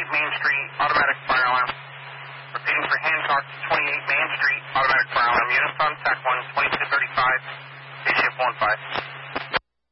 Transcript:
Main Street, automatic fire alarm. Repeating for Hancock, 28 Main Street, automatic fire alarm. Units contact 1, 2235, day shift 15.